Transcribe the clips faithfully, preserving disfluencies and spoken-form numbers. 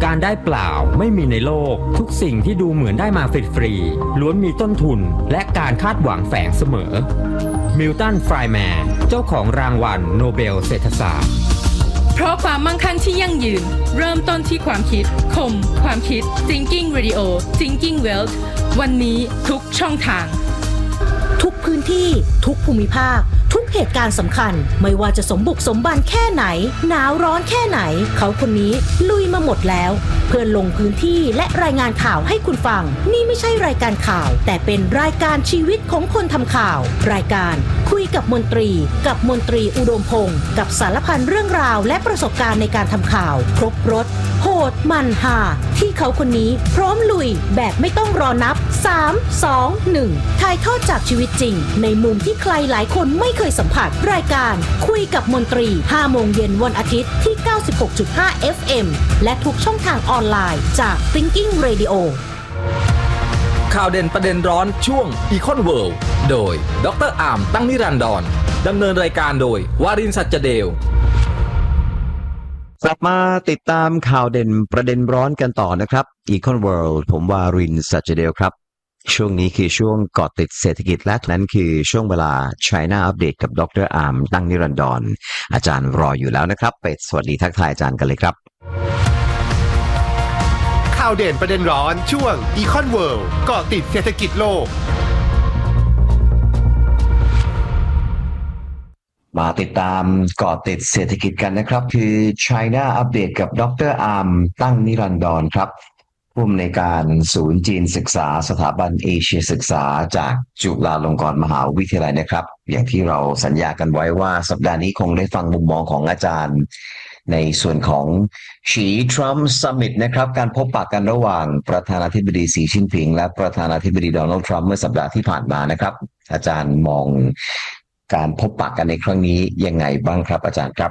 การได้เปล่าไม่มีในโลกทุกสิ่งที่ดูเหมือนได้มาฟรีๆล้วนมีต้นทุนและการคาดหวังแฝงเสมอมิลตัน ไฟร์แมนเจ้าของรางวัลโนเบลเศรษฐศาสตร์เพราะความมั่งคั่งที่ยั่งยืนเริ่มต้นที่ความคิดคมความคิด Thinking Radio Thinking Wealth วันนี้ทุกช่องทางทุกพื้นที่ทุกภูมิภาคทุกเหตุการณ์สำคัญไม่ว่าจะสมบุกสมบันแค่ไหนหนาวร้อนแค่ไหนเขาคนนี้ลุยมาหมดแล้วเพื่อลงพื้นที่และรายงานข่าวให้คุณฟังนี่ไม่ใช่รายการข่าวแต่เป็นรายการชีวิตของคนทำข่าวรายการคุยกับมนตรีกับมนตรีอุดมพงศ์กับสารพันเรื่องราวและประสบการณ์ในการทำข่าวครบรสโหดมันฮาที่เขาคนนี้พร้อมลุยแบบไม่ต้องรอนับสาม สอง หนึ่งถ่ายทอดจากชีวิตจริงในมุมที่ใครหลายคนไม่เคยสัมผัสรายการคุยกับมนตรี ห้าโมงเย็นวันอาทิตย์ที่ เก้าสิบหกจุดห้า เอฟ เอ็ม และทุกช่องทางออนไลน์จาก Thinking Radio ข่าวเด่นประเด็นร้อนช่วง Econ World โดยดร.อามตั้งนิรันดรดำเนินรายการโดยวารินทร์ สัจเดลกลับมาติดตามข่าวเด่นประเด็นร้อนกันต่อนะครับ Econ World ผมวารินทร์ สัจเดลครับช่วงนี้คือช่วงเกาะติดเศรษฐกิจและนั้นคือช่วงเวลา China Update กับดร.อามตั้งนิรันดรอาจารย์รออยู่แล้วนะครับไปสวัสดีทักทายอาจารย์กันเลยครับข่าวเด่นประเด็นร้อนช่วง Econ World เกาะติดเศรษฐกิจโลกมาติดตามเกาะติดเศรษฐกิจกันนะครับคือ China Update กับดร.อามตั้งนิรันดรครับผู้อำนวยการศูนย์จีนศึกษาสถาบันเอเชียศึกษาจากจุฬาลงกรณ์มหาวิทยาลัยนะครับอย่างที่เราสัญญากันไว้ว่าสัปดาห์นี้คงได้ฟังมุมมองของอาจารย์ในส่วนของฉีทรัมป์ซัมมิตนะครับการพบปะกันระหว่างประธานาธิบดีสีจิ้นผิงและประธานาธิบดีโดนัลด์ทรัมป์เมื่อสัปดาห์ที่ผ่านมานะครับอาจารย์มองการพบปะกันในครั้งนี้ยังไงบ้างครับอาจารย์ครับ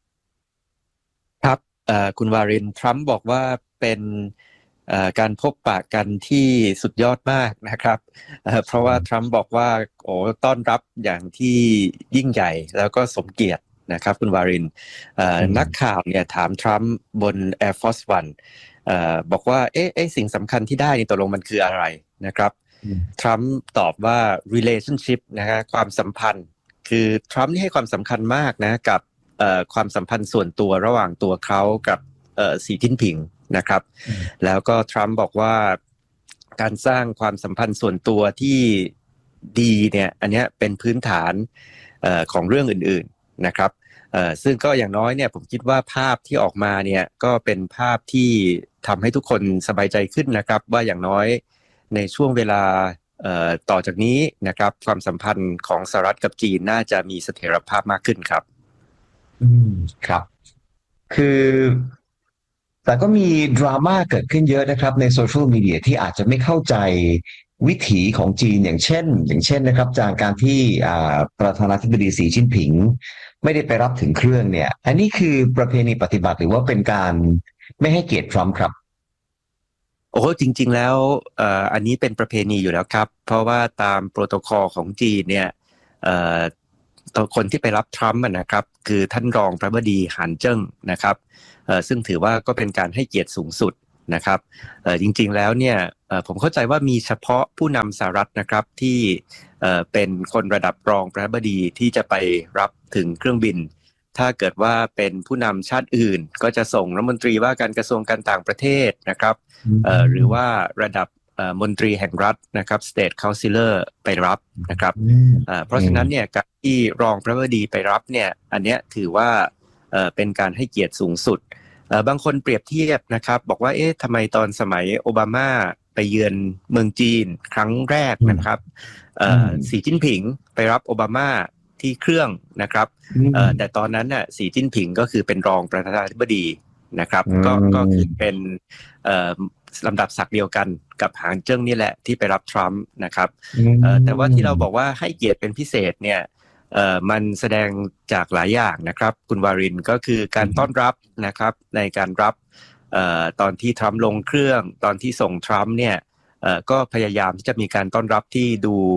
ครับคุณวารินทรัมป์บอกว่าเป็นการพบปะกันที่สุดยอดมากนะครับเพราะว่าทรัมป์บอกว่าโอ้ต้อนรับอย่างที่ยิ่งใหญ่แล้วก็สมเกียรตินะครับคุณวารินนักข่าวเนี่ยถามทรัมป์บน Air Force One บอกว่าเอ๊ะสิ่งสำคัญที่ได้นี่ตกลงมันคืออะไรนะครับทรัมป์ตอบว่า relationship นะฮะความสัมพันธ์คือทรัมป์นี่ให้ความสำคัญมากนะกับความสัมพันธ์ส่วนตัวระหว่างตัวเขากับสีจิ้นผิงนะครับแล้วก็ทรัมป์บอกว่าการสร้างความสัมพันธ์ส่วนตัวที่ดีเนี่ยอันนี้เป็นพื้นฐานของเรื่องอื่นๆนะครับซึ่งก็อย่างน้อยเนี่ยผมคิดว่าภาพที่ออกมาเนี่ยก็เป็นภาพที่ทำให้ทุกคนสบายใจขึ้นนะครับว่าอย่างน้อยในช่วงเวลาต่อจากนี้นะครับความสัมพันธ์ของสหรัฐกับจีนน่าจะมีเสถียรภาพมากขึ้นครับอืมครับคือแต่ก็มีดราม่าเกิดขึ้นเยอะนะครับในโซเชียลมีเดียที่อาจจะไม่เข้าใจวิถีของจีนอย่างเช่นอย่างเช่นนะครับจากการที่ประธานาธิบดีสีจิ้นผิงไม่ได้ไปรับถึงเครื่องเนี่ยอันนี้คือประเพณีปฏิบัติหรือว่าเป็นการไม่ให้เกียรติทรัมป์ครับโอ้จริงๆแล้วอันนี้เป็นประเพณีอยู่แล้วครับเพราะว่าตามโปรโตคอลของจีนเนี่ยคนที่ไปรับทรัมป์นะครับคือท่านรองประธานาธิบดีหานเจิ้งนะครับซึ่งถือว่าก็เป็นการให้เกียรติสูงสุดนะครับจริงๆแล้วเนี่ยผมเข้าใจว่ามีเฉพาะผู้นำสหรัฐนะครับที่เป็นคนระดับรองประธานาธิบดีที่จะไปรับถึงเครื่องบินถ้าเกิดว่าเป็นผู้นำชาติอื่นก็จะส่งรัฐมนตรีว่าการกระทรวงการต่างประเทศนะครับหรือว่าระดับมนตรีแห่งรัฐนะครับ State Councilor ไปรับนะครับเพราะฉะนั้นเนี่ยการที่รองประธานาธิบดีไปรับเนี่ยอันเนี้ยถือว่าเป็นการให้เกียรติสูงสุดบางคนเปรียบเทียบนะครับบอกว่าเอ๊ะทำไมตอนสมัยโอบามาไปเยือนเมืองจีนครั้งแรกนะครับสีจิ้นผิงไปรับโอบามาที่เครื่องนะครับแต่ตอนนั้นน่ะสีจิ้นผิงก็คือเป็นรองประธานาธิบดีนะครับก็ก็คือเป็นลำดับศักดิ์เดียวกันกับหางเจิ้งนี่แหละที่ไปรับทรัมป์นะครับแต่ว่าที่เราบอกว่าให้เกียรติเป็นพิเศษเนี่ยมันแสดงจากหลายอย่างนะครับคุณวารินก็คือการต้อนรับนะครับในการรับตอนที่ทรัมป์ลงเครื่องตอนที่ส่งทรัมป์เนี่ยก็พยายามที่จะมีการต้อนรับที่ดู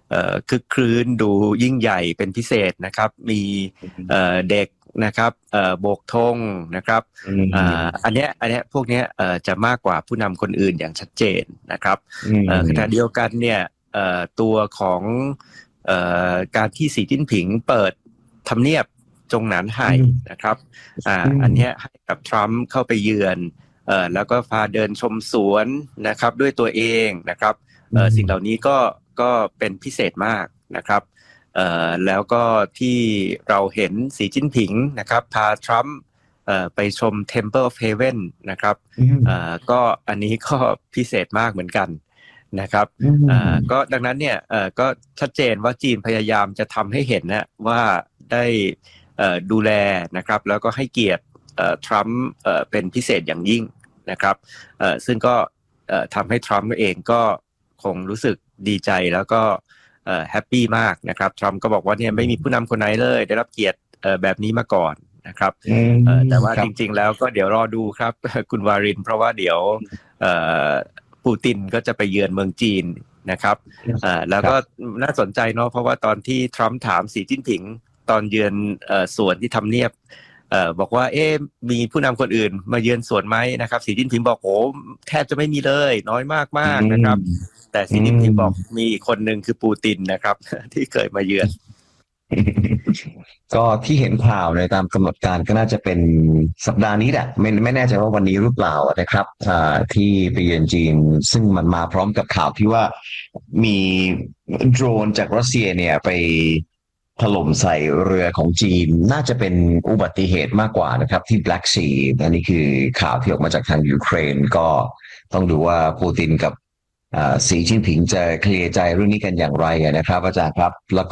เอ่อคึกครื้นดูยิ่งใหญ่เป็นพิเศษนะครับมีเอ่อเด็กนะครับเอ่อโบกธงนะครับอ่าอันเนี้ยอันเนี้ยพวกเนี้ยเอ่อจะมากกว่าผู้นำคนอื่นอย่างชัดเจนนะครับเอ่อขณะเดียวกันเนี่ยเอ่อตัวของเอ่อการที่สีจิ้นผิงเปิดทำเนียบจงหนานไห่นะครับอ่าอันเนี้ยให้กับทรัมป์เข้าไปเยือนเอ่อแล้วก็พาเดินชมสวนนะครับด้วยตัวเองนะครับเอ่อสิ่งเหล่านี้ก็ก็เป็นพิเศษมากนะครับเอ่อแล้วก็ที่เราเห็นสีจิ้นผิงนะครับพาทรัมป์เอ่อไปชม Temple of Heaven นะครับเอ่อก็อันนี้ก็พิเศษมากเหมือนกันนะครับเอ่อก็ดังนั้นเนี่ยเอ่อก็ชัดเจนว่าจีนพยายามจะทำให้เห็นนะว่าได้เอ่อดูแลนะครับแล้วก็ให้เกียรติเอ่อทรัมป์เอ่อเป็นพิเศษอย่างยิ่งนะครับเอ่อซึ่งก็เอ่อทำให้ทรัมป์เองก็คงรู้สึกดีใจแล้วก็เอ่อแฮปปี้มากนะครับทรัมป์ก็บอกว่าเนี่ยไม่มีผู้นำคนไหนเลยได้รับเกียรติเอ่อแบบนี้มาก่อนนะครับเอ่อแต่ว่าจริงๆแล้วก็เดี๋ยวรอดูครับคุณวารินเพราะว่าเดี๋ยวเอ่อปูตินก็จะไปเยือนเมืองจีนนะครับเอ่อแล้วก็น่าสนใจเนาะเพราะว่าตอนที่ทรัมป์ถามสีจิ้นผิงตอนเยือนเอ่อสวนที่ทำเนียบเอ่อบอกว่าเอ๊ะมีผู้นำคนอื่นมาเยือนสวนไหมนะครับสีจิ้นผิงบอกโอ้แทบจะไม่มีเลยน้อยมากๆนะครับแต่สีจิ้นผิงบอกมีอีกคนหนึ่งคือปูตินนะครับที่เคยมาเยือนก็ที่เห็นข่าวในตามกำหนดการก็น่าจะเป็นสัปดาห์นี้แหละไม่ไม่แน่ใจว่าวันนี้หรือเปล่านะครับที่ไปเยือนจีนซึ่งมันมาพร้อมกับข่าวที่ว่ามีโดรนจากรัสเซียเนี่ยไปถล่มใส่เรือของจีนน่าจะเป็นอุบัติเหตุมากกว่านะครับที่ Black Sea อันนี้คือข่าวที่ออกมาจากทางยูเครนก็ต้องดูว่าปูตินกับสีจิ้นผิงจะเคลียร์ใจเรื่องนี้กันอย่างไรนะครับอาจารย์ครับแล้วก็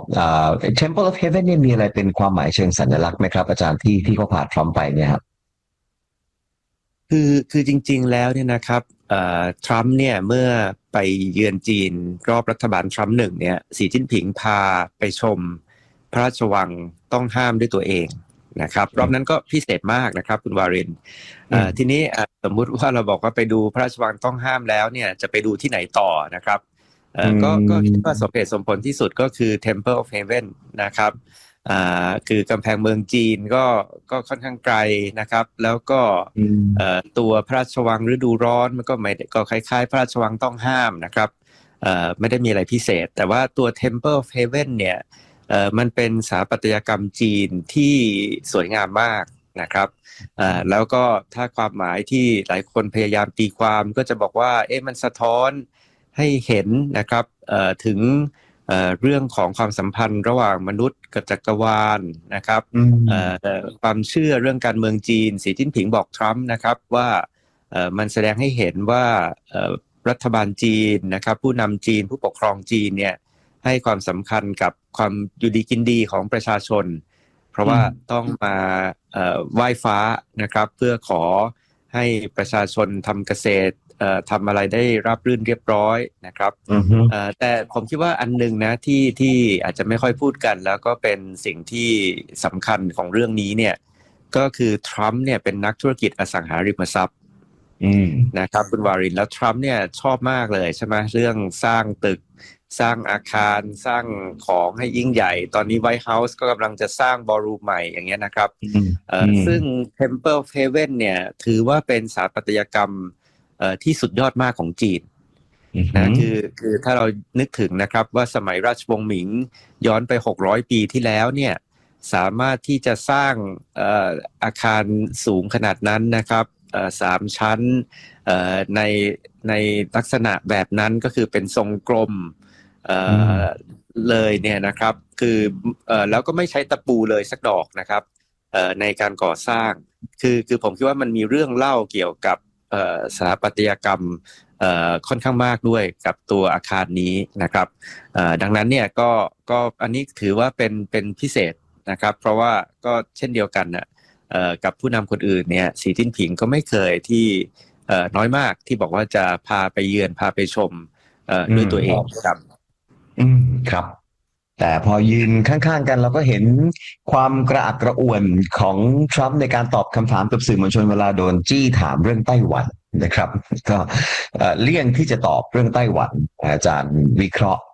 Temple of Heaven เนี่ยมีอะไรเป็นความหมายเชิงสัญลักษณ์ไหมครับอาจารย์ที่ที่เขาผ่านทรัมป์ไปเนี่ยครับคือคือจริงๆแล้วเนี่ยนะครับทรัมป์เนี่ยเมื่อไปเยือนจีนรอบรัฐบาลทรัมป์หนึ่งเนี่ยสีจิ้นผิงพาไปชมพระราชวังต้องห้ามด้วยตัวเองนะครับรอบนั้นก็พิเศษมากนะครับคุณวารินทีนี้สมมุติว่าเราบอกว่าไปดูพระราชวังต้องห้ามแล้วเนี่ยจะไปดูที่ไหนต่อนะครับก็ก็คิดว่าสมเหตุสมผลที่สุดก็คือ Temple of Heaven นะครับคือกำแพงเมืองจีนก็ก็ค่อนข้างไกลนะครับแล้วก็ตัวพระราชวังฤดูร้อนมันก็ไม่ก็คล้ายๆพระราชวังต้องห้ามนะครับไม่ได้มีอะไรพิเศษแต่ว่าตัว Temple of Heaven เนี่ยเอ่อมันเป็นสถาปัตยกรรมจีนที่สวยงามมากนะครับอ่าแล้วก็ถ้าความหมายที่หลายคนพยายามตีความก็จะบอกว่าเอ๊ะมันสะท้อนให้เห็นนะครับเอ่อถึงเอ่อเรื่องของความสัมพันธ์ระหว่างมนุษย์กับจักรวาลนะครับเอ่อความเชื่อเรื่องการเมืองจีนสีจิ้นผิงบอกทรัมป์นะครับว่าเอ่อมันแสดงให้เห็นว่าเอ่อรัฐบาลจีนนะครับผู้นำจีนผู้ปกครองจีนเนี่ยให้ความสำคัญกับความอยู่ดีกินดีของประชาชนเพราะว่าต้องมาเอ่อไหว้ฟ้านะครับเพื่อขอให้ประชาชนทำเกษตรเอ่อทำอะไรได้ราบรื่นเรียบร้อยนะครับเอ่อแต่ผมคิดว่าอันนึงนะที่ที่อาจจะไม่ค่อยพูดกันแล้วก็เป็นสิ่งที่สำคัญของเรื่องนี้เนี่ยก็คือทรัมป์เนี่ยเป็นนักธุรกิจอสังหาริมทรัพย์นะครับคุณวารินแล้วทรัมป์เนี่ยชอบมากเลยใช่ไหมเรื่องสร้างตึกสร้างอาคารสร้างของให้ยิ่งใหญ่ตอนนี้ไวท์เฮาส์ก็กำลังจะสร้างบอลรูมใหม่อย่างเงี้ยนะครับซึ่ง Temple of Heaven เนี่ยถือว่าเป็นสถาปัตยกรรมที่สุดยอดมากของจีนนะคือคือถ้าเรานึกถึงนะครับว่าสมัยราชวงศ์หมิงย้อนไปหกร้อยปีที่แล้วเนี่ยสามารถที่จะสร้างอาคารสูงขนาดนั้นนะครับสามชั้นในในลักษณะแบบนั้นก็คือเป็นทรงกลมเลยเนี่ยนะครับคือแล้วก็ไม่ใช้ตะปูเลยสักดอกนะครับในการก่อสร้างคือคือผมคิดว่ามันมีเรื่องเล่าเกี่ยวกับสถาปัตยกรรมค่อนข้างมากด้วยกับตัวอาคารนี้นะครับดังนั้นเนี่ยก็ก็อันนี้ถือว่าเป็นเป็นพิเศษนะครับเพราะว่าก็เช่นเดียวกันนะกับผู้นำคนอื่นเนี่ยสีจิ้นผิงก็ไม่เคยที่น้อยมากที่บอกว่าจะพาไปเยือนพาไปชมด้วยตัวเองครับอืมครับแต่พอยืนข้างๆกันเราก็เห็นความกระอักกระอ่วนของทรัมป์ในการตอบคำถามกับสื่อมวลชนเวลาโดนจี้ถามเรื่องไต้หวันนะครับก็เลี่ยงที่จะตอบเรื่องไต้หวันอาจารย์วิเคราะห์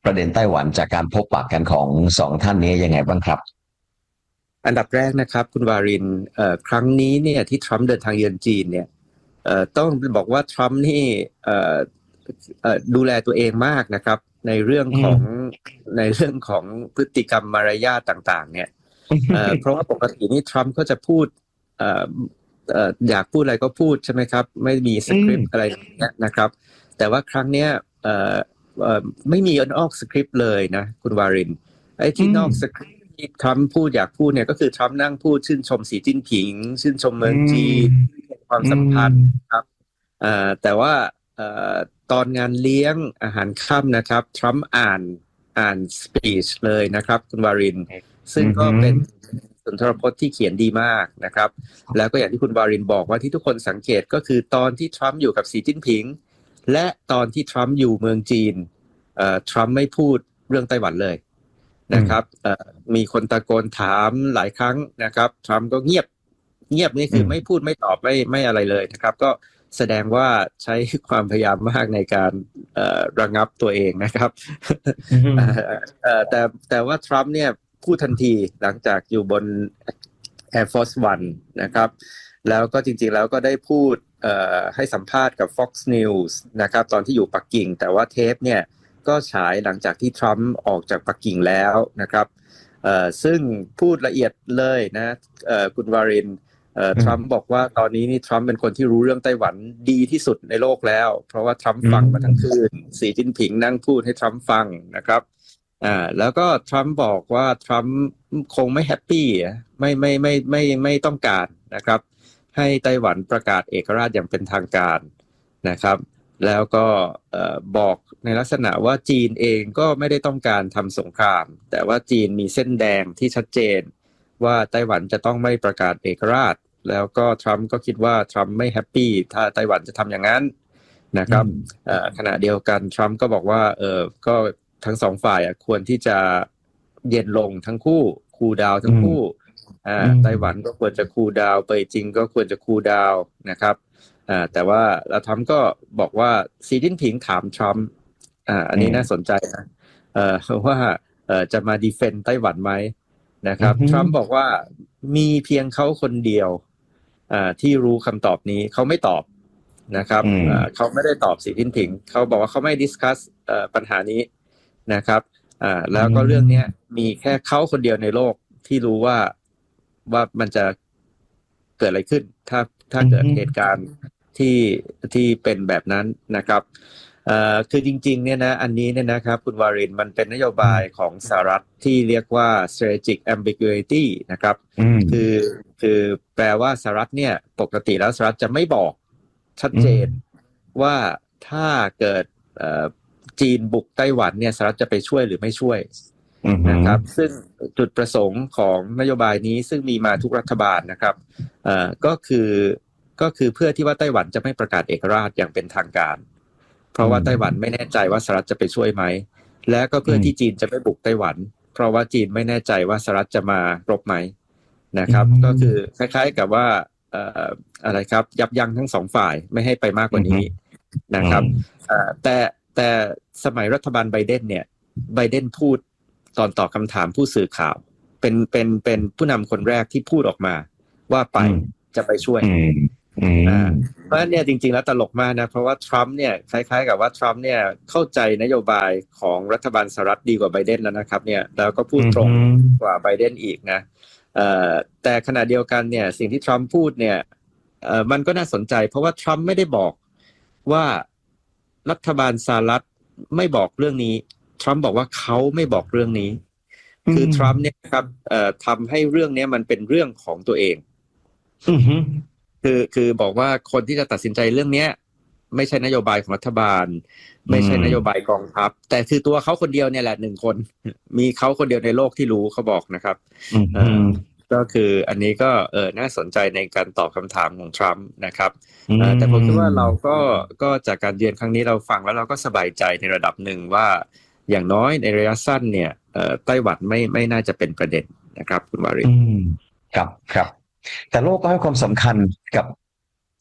ประเด็นไต้หวันจากการพบปะกันของสองท่านนี้ยังไงบ้างครับอันดับแรกนะครับคุณวารินเอ่อครั้งนี้เนี่ยที่ทรัมป์เดินทางเยือนจีนเนี่ยเอ่อต้องบอกว่าทรัมป์นี่เอ่อเอ่อดูแลตัวเองมากนะครับในเรื่องของในเรื่องของพฤติกรรมมารยาทต่างๆเนี่ยเอ่อเพราะว่าปกตินี่ทรัมป์ก็จะพูดเอ่อเอ่ออยากพูดอะไรก็พูดใช่ไหมครับไม่มีสคริปต์อะไรอย่างเงี้ยนะครับแต่ว่าครั้งเนี้ยเอ่อเอ่อไม่มีนอกสคริปต์เลยนะคุณวารินไอ้ที่นอกสคริปต์ที่ทรัมป์พูดอยากพูดเนี่ยก็คือทรัมป์นั่งพูดชื่นชมสีจิ้นผิงชื่นชมเมืองจีนความสัมพันธ์ครับเอ่อแต่ว่าเอ่อตอนงานเลี้ยงอาหารค่ำนะครับทรัมป์อ่านอ่านสปีชเลยนะครับคุณวารินซึ่งก็เป็นสุนทรพจน์ที่เขียนดีมากนะครับแล้วก็อย่างที่คุณวารินบอกว่าที่ทุกคนสังเกตก็คือตอนที่ทรัมป์อยู่กับสีจิ้นผิงและตอนที่ทรัมป์อยู่เมืองจีนเอ่อทรัมป์ไม่พูดเรื่องไต้หวันเลยนะครับเอ่อมีคนตะโกนถามหลายครั้งนะครับทรัมป์ก็เงียบเงียบนี่คือไม่พูดไม่ตอบไม่ไม่อะไรเลยนะครับก็แสดงว่าใช้ความพยายามมากในการเอ่อระงับตัวเองนะครับเอ่อแต่แต่ว่าทรัมป์เนี่ยพูดทันทีหลังจากอยู่บน Air Force One นะครับแล้วก็จริงๆแล้วก็ได้พูดเอ่อให้สัมภาษณ์กับ Fox News นะครับตอนที่อยู่ปักกิ่งแต่ว่าเทปเนี่ยก็ฉายหลังจากที่ทรัมป์ออกจากปักกิ่งแล้วนะครับเอ่อซึ่งพูดละเอียดเลยนะเอ่อคุณวารินเอ่อทรัมป์บอกว่าตอนนี้นี่ทรัมป์เป็นคนที่รู้เรื่องไต้หวันดีที่สุดในโลกแล้วเพราะว่าทรัมป์ฟังมาทั้งคืนสีจิ้นผิงนั่งพูดให้ทรัมป์ฟังนะครับอ่าแล้วก็ทรัมป์บอกว่าทรัมป์คงไม่แฮปปี้ไม่ไม่ไม่ไม่ไม่ต้องการนะครับให้ไต้หวันประกาศเอกราชอย่างเป็นทางการนะครับแล้วก็เอ่อบอกในลักษณะว่าจีนเองก็ไม่ได้ต้องการทำสงครามแต่ว่าจีนมีเส้นแดงที่ชัดเจนว่าไต้หวันจะต้องไม่ประกาศเอกราชแล้วก็ทรัมป์ก็คิดว่าทรัมป์ไม่แฮปปี้ถ้าไต้หวันจะทำอย่างนั้นนะครับเอ่อขณะเดียวกันทรัมป์ก็บอกว่าเออก็ทั้งสองฝ่ายควรที่จะเย็นลงทั้งคู่คูลดาวน์ทั้งคู่อ่าไต้หวันก็ควรจะคูลดาวน์เป่ยจิงก็ควรจะคูลดาวน์นะครับอ่าแต่ว่าแล้วทรัมป์ก็บอกว่าสีจิ้นผิงถามทรัมป์อ่าอันนี้น่าสนใจนะเอ่อว่าเอ่อจะมาดีเฟนด์ไต้หวันไหมนะครับทรัมป์บอกว่ามีเพียงเขาคนเดียวอ่าที่รู้คำตอบนี้เขาไม่ตอบนะครับอ่าเขาไม่ได้ตอบสีจิ้นผิงเขาบอกว่าเขาไม่ดิสคัสเอ่อปัญหานี้นะครับอ่าแล้วก็เรื่องนี้มีแค่เขาคนเดียวในโลกที่รู้ว่าว่ามันจะเกิดอะไรขึ้นถ้าถ้าเกิดเหตุการณ์ที่ที่เป็นแบบนั้นนะครับเอ่อคือจริงๆเนี่ยนะอันนี้เนี่ยนะครับคุณวารินมันเป็นนโยบายของสหรัฐที่เรียกว่า strategic ambiguity นะครับคือคือแปลว่าสหรัฐเนี่ยปกติแล้วสหรัฐจะไม่บอกชัดเจนว่าถ้าเกิดเอ่อจีนบุกไต้หวันเนี่ยสหรัฐจะไปช่วยหรือไม่ช่วยนะครับซึ่งจุดประสงค์ของนโยบายนี้ซึ่งมีมาทุกรัฐบาลนะครับเอ่อก็คือก็คือเพื่อที่ว่าไต้หวันจะไม่ประกาศเอกราชอย่างเป็นทางการเพราะว่าไต้หวันไม่แน่ใจว่าสหรัฐจะไปช่วยไหมและก็เพื่อที่จีนจะไม่บุกไต้หวันเพราะว่าจีนไม่แน่ใจว่าสหรัฐจะมารบไหมนะครับก็คือคล้ายๆกับว่าเอ่ออะไรครับยับยั้งทั้งสองฝ่ายไม่ให้ไปมากกว่านี้นะครับเอ่อแต่แต่สมัยรัฐบาลไบเดนเนี่ยไบเดนพูดตอนตอบคำถามผู้สื่อข่าวเป็นเป็นเป็นผู้นำคนแรกที่พูดออกมาว่าไปจะไปช่วยอ่าเพราะฉะนั้นเนี่ยจริงๆแล้วตลกมากนะเพราะว่าทรัมป์เนี่ยคล้ายๆกับว่าทรัมป์เนี่ยเข้าใจนโยบายของรัฐบาลสหรัฐดีกว่าไบเดนแล้วนะครับเนี่ยแล้วก็พูดตรงกว่าไบเดนอีกนะเอ่อแต่ขณะเดียวกันเนี่ยสิ่งที่ทรัมป์พูดเนี่ยเอ่อมันก็น่าสนใจเพราะว่าทรัมป์ไม่ได้บอกว่ารัฐบาลสหรัฐไม่บอกเรื่องนี้ทรัมป์บอกว่าเขาไม่บอกเรื่องนี้คือทรัมป์เนี่ยครับเอ่อทำให้เรื่องนี้มันเป็นเรื่องของตัวเองคือคือบอกว่าคนที่จะตัดสินใจเรื่องนี้ไม่ใช่นโยบายของรัฐบาลไม่ใช่นโยบายกองทัพแต่คือตัวเขาคนเดียวเนี่ยแหละหนึ่งคนมีเขาคนเดียวในโลกที่รู้เขาบอกนะครับก็คืออันนี้ก็เออน่าสนใจในการตอบคำถามของทรัมป์นะครับแต่ผมคิดว่าเราก็ก็จากการเรียนครั้งนี้เราฟังแล้วเราก็สบายใจในระดับหนึ่งว่าอย่างน้อยในระยะสั้นเนี่ยไต้หวันไม่ไม่น่าจะเป็นประเด็นนะครับคุณวารินครับครับแต่โลกก็ให้ความสำคัญกับ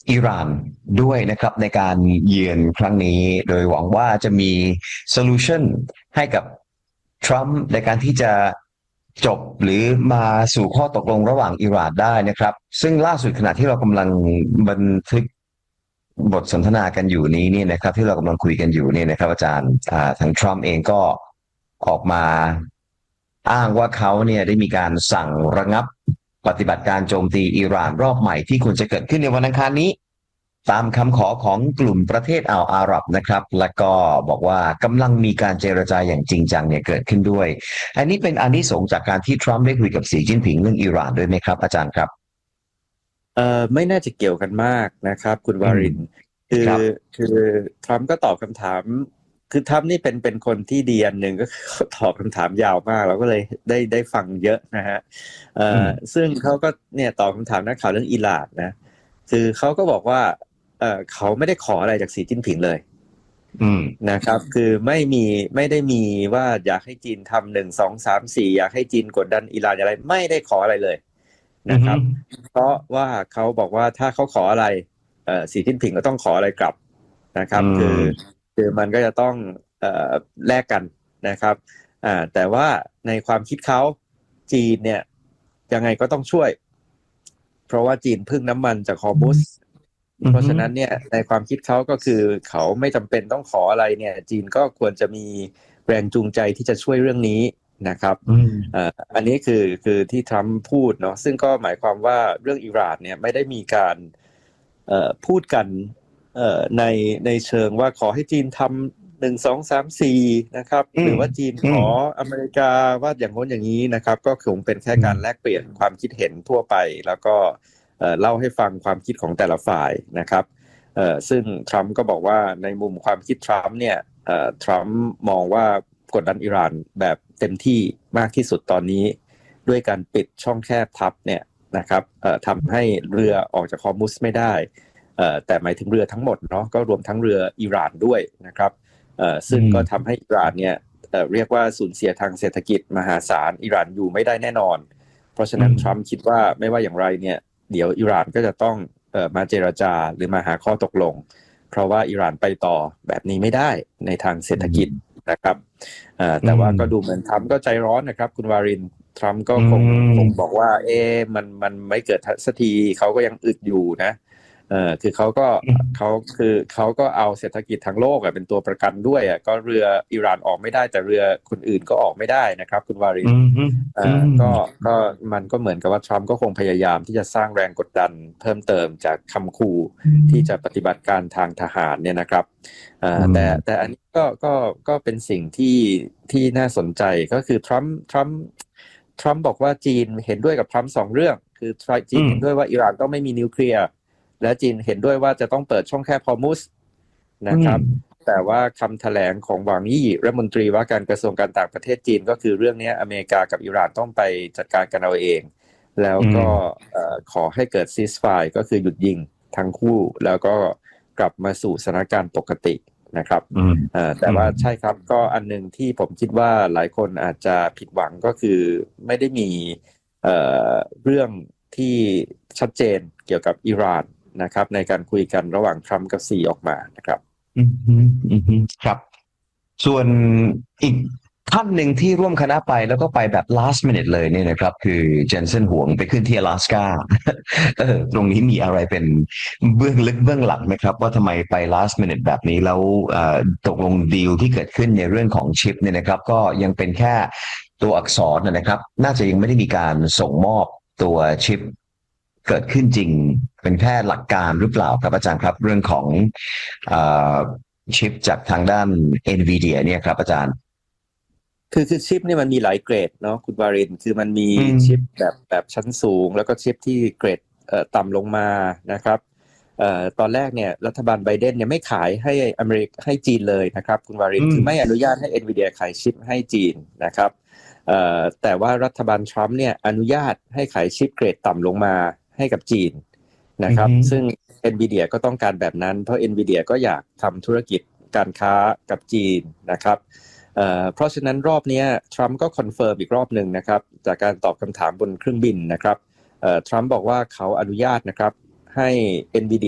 อิหร่านด้วยนะครับในการเยือนครั้งนี้โดยหวังว่าจะมีโซลูชันให้กับทรัมป์ในการที่จะจบหรือมาสู่ข้อตกลงระหว่างอิหร่านได้นะครับซึ่งล่าสุดขณะที่เรากำลังบันทึกบทสนทนากันอยู่นี้เนี่ยนะครับที่เรากำลังคุยกันอยู่เนี่ยนะครับอาจารย์ทางทรัมป์เองก็ออกมาอ้างว่าเขาเนี่ยได้มีการสั่งระงับปฏิบัติการโจมตีอิหร่านรอบใหม่ที่ควรจะเกิดขึ้นในวันอังคารนี้ตามคำขอของกลุ่มประเทศอ่าวอาหรับนะครับและก็บอกว่ากำลังมีการเจรจาอย่างจริงจังเนี่ยเกิดขึ้นด้วยอันนี้เป็นอานิสงส์จากการที่ทรัมป์ได้คุยกับสีจิ้นผิงเรื่องอิหร่านด้วยไหมครับอาจารย์ครับเอ่อไม่น่าจะเกี่ยวกันมากนะครับคุณวารินคือคือทรัมป์ก็ตอบคำถามคือทรัมป์นี่เป็นเป็นคนที่ดีอันหนึ่งก็ตอบคำถามยาวมากเราก็เลยได้ได้ฟังเยอะนะฮะเอ่อซึ่งเขาก็เนี่ยตอบคำถามนักข่าวเรื่องอิหร่านนะคือเขาก็บอกว่าเอ่อเขาไม่ได้ขออะไรจากสีจิ้นผิงเลยนะครับคือไม่มีไม่ได้มีว่าอยากให้จีนทำหนึ่งสองสามสี่อยากให้จีนกดดันอิหร่านอะไรไม่ได้ขออะไรเลยนะครับเพราะว่าเขาบอกว่าถ้าเขาขออะไรเอ่อสีจิ้นผิงก็ต้องขออะไรกลับนะครับคือคือมันก็จะต้องเอ่อแลกกันนะครับอ่าแต่ว่าในความคิดเขาจีนเนี่ยยังไงก็ต้องช่วยเพราะว่าจีนพึ่งน้ำมันจากฮอร์มุซเพราะฉะนั้นเนี่ยในความคิดเขาก็คือเขาไม่จำเป็นต้องขออะไรเนี่ยจีนก็ควรจะมีแรงจูงใจที่จะช่วยเรื่องนี้นะครับอ่าอันนี้คือคือที่ทรัมป์พูดเนาะซึ่งก็หมายความว่าเรื่องอิหร่านเนี่ยไม่ได้มีการเอ่อพูดกันเอ่อในในเชิงว่าขอให้จีนทำหนึ่งสองสามสี่นะครับหรือว่าจีนขออเมริกาว่าอย่างโน้นอย่างนี้นะครับก็คงเป็นแค่การแลกเปลี่ยนความคิดเห็นทั่วไปแล้วก็เอ่อเล่าให้ฟังความคิดของแต่ละฝ่ายนะครับเอ่อซึ่งทรัมป์ก็บอกว่าในมุมความคิดทรัมป์เนี่ยเอ่อทรัมป์มองว่ากดดันอิหร่านแบบเต็มที่มากที่สุดตอนนี้ด้วยการปิดช่องแคบทับเนี่ยนะครับเอ่อทำให้เรือออกจากฮอร์มุซไม่ได้เอ่อแต่หมายถึงเรือทั้งหมดเนาะก็รวมทั้งเรืออิหร่านด้วยนะครับเอ่อซึ่งก็ทำให้อิหร่านเนี่ยเอ่อเรียกว่าสูญเสียทางเศรษฐกิจมหาศาลอิหร่านอยู่ไม่ได้แน่นอนเพราะฉะนั้นทรัมป์คิดว่าไม่ว่าอย่างไรเนี่ยเดี๋ยวอิหร่านก็จะต้องเอ่อมาเจรจาหรือมาหาข้อตกลงเพราะว่าอิหร่านไปต่อแบบนี้ไม่ได้ในทางเศรษฐกิจนะครับเอ่อแต่ว่าก็ดูเหมือนทรัมป์ก็ใจร้อนนะครับคุณวารินทรัมป์ก็คงคงบอกว่าเอ๊ะมันมันไม่เกิดสักทีเขาก็ยังอึดอยู่นะเอ่อคือเขาก็เขาคือเขาก็เอาเศรษฐกิจทั้งโลกอ่ะเป็นตัวประกันด้วยอ่ะก็เรืออิหร่านออกไม่ได้แต่เรือคนอื่นก็ออกไม่ได้นะครับคุณวารินเอ่อก็ก็มันก็เหมือนกับว่าทรัมป์ก็คงพยายามที่จะสร้างแรงกดดันเพิ่มเติมจากคำขู่ที่จะปฏิบัติการทางทหารเนี่ยนะครับเอ่อแต่แต่อันนี้ก็ก็ก็เป็นสิ่งที่ที่น่าสนใจก็คือทรัมป์ทรัมป์ทรัมป์บอกว่าจีนเห็นด้วยกับทรัมป์สองเรื่องคือจีนเห็นด้วยว่าอิหร่านต้องไม่มีนิวเคลียร์และจีนเห็นด้วยว่าจะต้องเปิดช่องแคบฮอร์มุซนะครับแต่ว่าคำแถลงของหวังยี่รัฐมนตรีว่าการกระทรวงการต่างประเทศจีนก็คือเรื่องนี้อเมริกากับอิหร่านต้องไปจัดการกันเอาเองแล้วก็ขอให้เกิดซีสไฟร์ก็คือหยุดยิงทั้งคู่แล้วก็กลับมาสู่สถานการณ์ปกตินะครับแต่ว่าใช่ครับก็อันนึงที่ผมคิดว่าหลายคนอาจจะผิดหวังก็คือไม่ได้มีเอ่อเรื่องที่ชัดเจนเกี่ยวกับอิหร่านนะครับในการคุยกันระหว่างทรัมป์กับซีออกมานะครับอืมอืมครับส่วนอีกท่านหนึ่งที่ร่วมคณะไปแล้วก็ไปแบบ last minute เลยเนี่ยนะครับคือเจนเซนหวงไปขึ้นที่อลาสก้าเออตรงนี้มีอะไรเป็นเบื้องลึกเบื้องหลังไหมครับว่าทำไมไป last minute แบบนี้แล้วตกลงดีลที่เกิดขึ้นในเรื่องของชิปเนี่ยนะครับก็ยังเป็นแค่ตัวอักษรนะครับน่าจะยังไม่ได้มีการส่งมอบตัวชิปเกิดขึ้นจริงเป็นแค่หลักการหรือเปล่าครับอาจารย์ครับเรื่องของชิปจากทางด้าน NVIDIA เนี่ยครับอาจารย์คือคือชิปเนี่ยมันมีหลายเกรดเนาะคุณวารินคือมันมีชิปแบบแบบชั้นสูงแล้วก็ชิปที่เกรดเอ่อต่ำลงมานะครับเอ่อตอนแรกเนี่ยรัฐบาลไบเดนเนี่ยไม่ขายให้อเมริกให้จีนเลยนะครับคุณวารินคือไม่อนุญาตให้ NVIDIA ขายชิปให้จีนนะครับเอ่อแต่ว่ารัฐบาลทรัมป์เนี่ยอนุญาตให้ขายชิปเกรดต่ำลงมาให้กับจีนนะครับซึ่ง NVIDIA ก็ต้องการแบบนั้นเพราะ NVIDIA ก็อยากทำธุรกิจการค้ากับจีนนะครับเอ่อเพราะฉะนั้นรอบนี้ทรัมป์ก็คอนเฟิร์มอีกรอบหนึ่งนะครับจากการตอบคำถามบนเครื่องบินนะครับเอ่อทรัมป์บอกว่าเขาอนุญาตนะครับให้ NVIDIA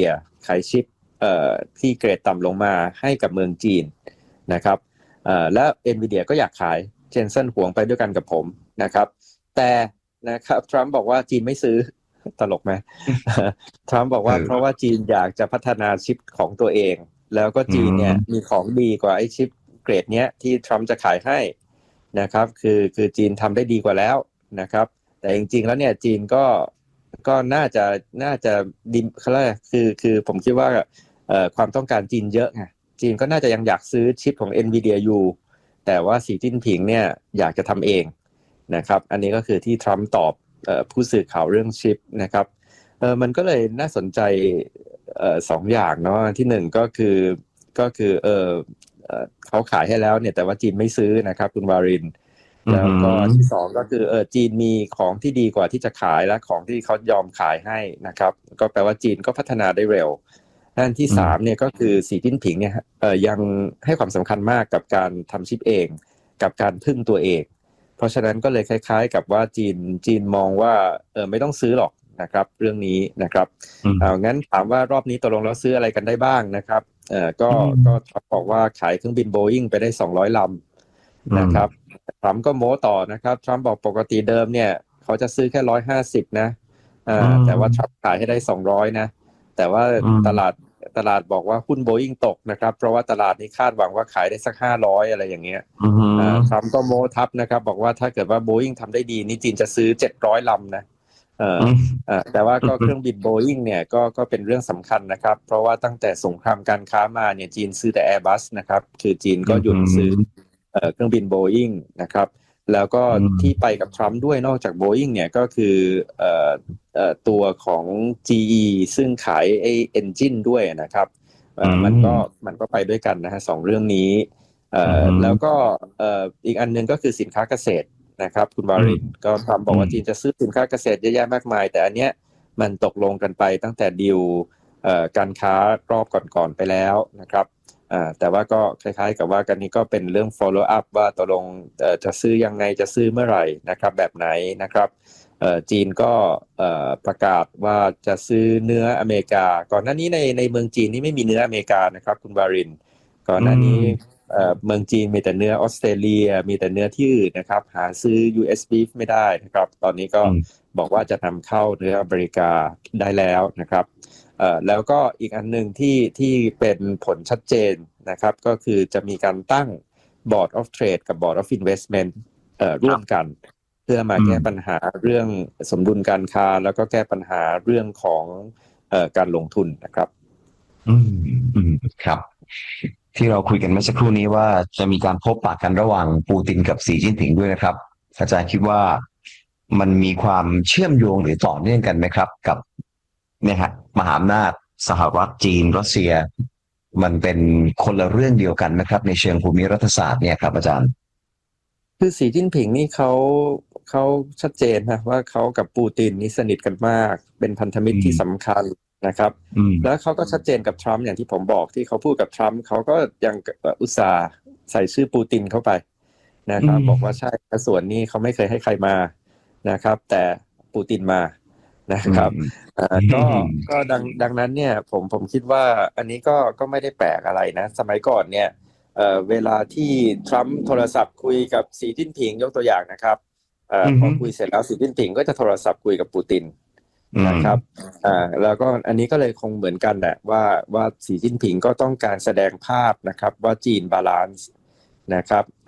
ขายชิปเอ่อที่เกรดต่ำลงมาให้กับเมืองจีนนะครับเอ่อและ Nvidia ก็อยากขายเจนเซ่นหวงไปด้วยกันกับผมนะครับแต่นะครับทรัมป์บอกว่าจีนไม่ซื้อตลกไหม ทรัมป์บอกว่าเพราะว่าจีนอยากจะพัฒนาชิปของตัวเองแล้วก็จีนเนี่ยมีของดีกว่าไอ้ชิปเกรดเนี้ยที่ทรัมป์จะขายให้นะครับคือคือจีนทำได้ดีกว่าแล้วนะครับแต่จริงๆแล้วเนี่ยจีนก็ก็น่าจะน่าจะดิมเขาเรียกคือคือผมคิดว่าเอ่อความต้องการจีนเยอะไงจีนก็น่าจะยังอยากซื้อชิปของ Nvidia อยู่แต่ว่าสีจิ้นผิงเนี่ยอยากจะทำเองนะครับอันนี้ก็คือที่ทรัมป์ตอบเอ่อผู้สื่อข่าวเรื่องชิปนะครับเออมันก็เลยน่าสนใจเอ่อสองอย่างเนาะที่หนึ่งก็คือก็คือเออเอ่อเขาขายให้แล้วเนี่ยแต่ว่าจีนไม่ซื้อนะครับคุณวารินแล้วก็ที่สองก็คือเออจีนมีของที่ดีกว่าที่จะขายและของที่เขายอมขายให้นะครับก็แปลว่าจีนก็พัฒนาได้เร็วด้านที่สามเนี่ยก็คือสีจิ้นผิงเนี่ยเออยังให้ความสำคัญมากกับการทำชิปเองกับการพึ่งตัวเองเพราะฉะนั้นก็เลยคล้ายๆกับว่าจีนจีนมองว่าเออไม่ต้องซื้อหรอกนะครับเรื่องนี้นะครับเอางั้นถามว่ารอบนี้ตกลงแล้วซื้ออะไรกันได้บ้างนะครับเออก็ก็บอกว่าขายเครื่องบิน Boeing ไปได้สองร้อยลำนะครับทรัมป์ก็โม้ต่อนะครับทรัมป์บอกปกติเดิมเนี่ยเขาจะซื้อแค่หนึ่งร้อยห้าสิบนะอ่าแต่ว่าทรัมป์ขายให้ได้สองร้อยนะแต่ว่าตลาดตลาดบอกว่าหุ้น Boeing ตกนะครับเพราะว่าตลาดนี้คาดหวังว่าขายได้สักห้าร้อยอะไรอย่างเงี้ยอ่าทรัมป์ก็โม้ทับนะครับบอกว่าถ้าเกิดว่า Boeing ทำได้ดีนี่จีนจะซื้อเจ็ดร้อยลำนะเอ่อเอ่อแต่ว่าก็เครื่องบิน Boeing เนี่ยก็ก็เป็นเรื่องสำคัญนะครับเพราะว่าตั้งแต่สงครามการค้ามาเนี่ยจีนซื้อแต่ Airbus นะครับคือจีนก็หยุดซื้อเอ่อเครื่องบิน Boeing นะครับแล้วก็ที่ไปกับทรัมป์ด้วยนอกจาก Boeing เนี่ยก็คือเอ่อเอ่อตัวของ จี อี ซึ่งขายไอ้ engine ด้วยนะครับเอ่อมันก็มันก็ไปด้วยกันนะฮะสองเรื่องนี้เอ่อแล้วก็เอ่ออีกอันนึงก็คือสินค้าเกษตรนะครับคุณวารินก็ทรัมป์บอกว่าจีนจะซื้อสินค้าเกษตรเยอะแยะมากมายแต่อันเนี้ยมันตกลงกันไปตั้งแต่ดีลเอ่อการค้ารอบก่อนๆไปแล้วนะครับอ่าแต่ว่าก็คล้ายๆกับว่ากันนี้ก็เป็นเรื่อง follow up ว่าตกลงเอ่อจะซื้อยังไงจะซื้อเมื่อไหร่นะครับแบบไหนนะครับเอ่อจีนก็เอ่อประกาศว่าจะซื้อเนื้ออเมริกาก่อนหน้านี้ในในเมืองจีนนี่ไม่มีเนื้ออเมริกานะครับคุณวารินก่อนหน้านี้เอ่อเมืองจีนมีแต่เนื้อออสเตรเลียมีแต่เนื้อที่อื่นนะครับหาซื้อ ยู เอส beef ไม่ได้นะครับตอนนี้ก็บอกว่าจะนำเข้าเนื้ออเมริกาได้แล้วนะครับเอ่อแล้วก็อีกอันหนึ่งที่ที่เป็นผลชัดเจนนะครับก็คือจะมีการตั้ง Board of Trade กับ Board of Investment เอ่อร่วมกันเพื่อมาแก้ปัญหาเรื่องสมดุลการค้าแล้วก็แก้ปัญหาเรื่องของเอ่อการลงทุนนะครับอืมอืมครับที่เราคุยกันเมื่อสักครู่นี้ว่าจะมีการพบปะกันระหว่างปูตินกับสีจิ้นผิงด้วยนะครับอาจารย์คิดว่ามันมีความเชื่อมโยงหรือต่อเนื่องกันไหมครับกับเนี่ยฮะมหาอำนาจสหรัฐจีนรัสเซียมันเป็นคนละเรื่องเดียวกันนะครับในเชิงภูมิรัฐศาสตร์เนี่ยครับอาจารย์คือสีจิ้นผิงนี่เขาเขาชัดเจนนะว่าเขากับปูตินนี่สนิทกันมากเป็นพันธมิตรที่สำคัญนะครับแล้วเขาก็ชัดเจนกับทรัมป์อย่างที่ผมบอกที่เขาพูดกับทรัมป์เขาก็ยังอุตส่าห์ใส่ชื่อปูตินเข้าไปนะครับบอกว่าใช่ส่วนนี้เขาไม่เคยให้ใครมานะครับแต่ปูตินมานะครับก็ก็ดังดังนั้นเนี่ยผมผมคิดว่าอันนี้ก็ก็ไม่ได้แปลกอะไรนะสมัยก่อนเนี่ยเอ่อเวลาที่ทรัมป์โทรศัพท์คุยกับสีจิ้นผิงยกตัวอย่างนะครับเอ่อพอคุยเสร็จแล้วสีจิ้นผิงก็จะโทรศัพท์คุยกับปูตินนะครับอ่าแล้วก็อันนี้ก็เลยคงเหมือนกันแหละว่าว่าสีจิ้นผิงก็ต้องการแสดงภาพนะครับว่าจีนบาลานซ์นะครับ